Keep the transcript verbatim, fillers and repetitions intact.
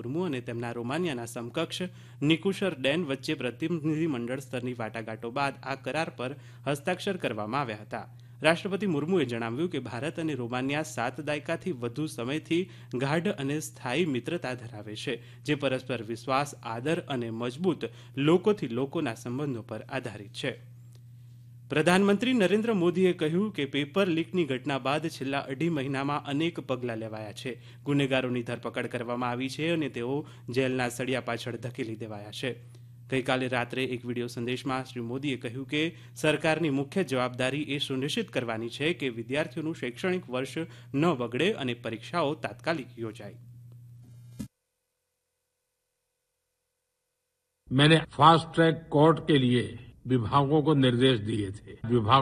મુર્મુ અને તેમના રોમાનિયાના સમકક્ષ નિકુશર ડેન વચ્ચે પ્રતિનિધિમંડળ સ્તરની વાટાઘાટો બાદ આ કરાર પર હસ્તાક્ષર કરવામાં આવ્યા હતા. રાષ્ટ્રપતિ મુર્મુએ જણાવ્યું કે ભારત અને રોમાનિયા સાત દાયકાથી વધુ સમયથી ગાઢ અને સ્થાયી મિત્રતા ધરાવે છે, જે પરસ્પર વિશ્વાસ, આદર અને મજબૂત લોકોથી લોકોના સંબંધો પર આધારિત છે. પ્રધાનમંત્રી નરેન્દ્ર મોદીએ કહ્યું કે પેપર લીકની ઘટના બાદ છેલ્લા અઢી મહિનામાં અનેક પગલાં લેવાયા છે. ગુનેગારોની ધરપકડ કરવામાં આવી છે અને તેઓ જેલના સળિયા પાછળ ધકેલી દેવાયા છે. ગઈકાલે રાત્રે એક વિડીયો સંદેશમાં શ્રી મોદીએ કહ્યું કે સરકારની મુખ્ય જવાબદારી એ સુનિશ્ચિત કરવાની છે કે વિદ્યાર્થીઓનું શૈક્ષણિક વર્ષ ન બગડે અને પરીક્ષાઓ તાત્કાલિક યોજાય. मैंने फास्ट ट्रैक कोर्ट के लिए विभागों को निर्देश दिए थे. विभाग